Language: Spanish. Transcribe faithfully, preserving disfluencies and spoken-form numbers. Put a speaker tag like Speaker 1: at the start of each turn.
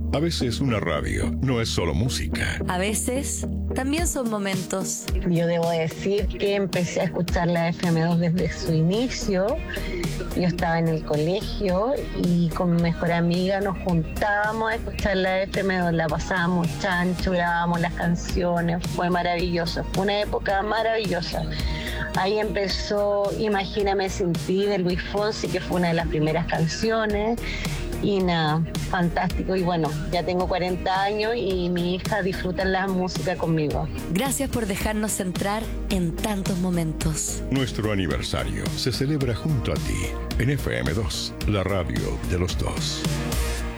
Speaker 1: A veces una radio no es solo música.
Speaker 2: A veces también son momentos.
Speaker 3: Yo debo decir que empecé a escuchar la F M dos desde su inicio. Yo estaba en el colegio y con mi mejor amiga nos juntábamos a escuchar la F M dos, la pasábamos chancho, grabábamos las canciones, fue maravilloso, fue una época maravillosa. Ahí empezó Imagíname sin ti de Luis Fonsi, que fue una de las primeras canciones. Y nada, fantástico. Y bueno, ya tengo cuarenta años y mi hija disfruta la música conmigo.
Speaker 2: Gracias por dejarnos entrar en tantos momentos.
Speaker 1: Nuestro aniversario se celebra junto a ti en F M dos, la radio de los dos.